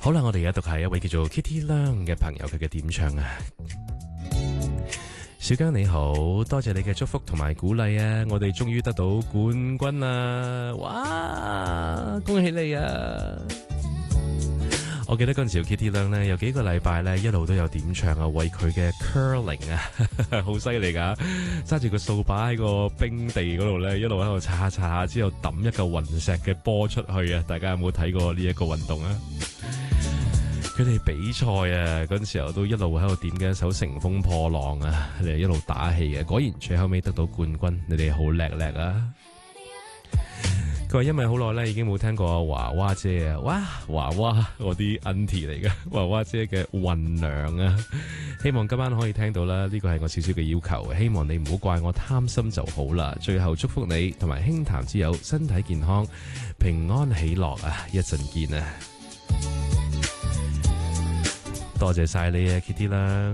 好啦，我哋而家讀係一位叫做 Kitty Lang 嘅朋友佢嘅點唱啊。小姜你好，多謝你嘅祝福同埋鼓勵啊！我哋終於得到冠軍啦！哇，恭喜你啊！我記得嗰陣時 Kitty Lang 咧有幾個禮拜咧一路都有點唱啊，為佢嘅 curling 啊，好犀利噶！揸住個掃把喺個冰地嗰度咧，一路喺度擦下之後抌一嚿雲石嘅波出去啊！大家有冇睇過呢一個運動啊？佢哋比賽啊嗰陣時候都一路喺度點嘅一首乘風破浪啊，你哋一路打氣嘅，果然最後尾得到冠軍，你哋好叻叻啊！佢話因為好耐咧已經冇聽過華娃姐啊，哇華娃我啲 auntie 嚟嘅華娃姐嘅混娘啊，希望今晚可以聽到啦，呢個係我少少嘅要求，希望你唔好怪我貪心就好啦。最後祝福你同埋輕談之友身體健康平安喜樂啊，一陣見啊！多謝晒你啊 Kitty 啦。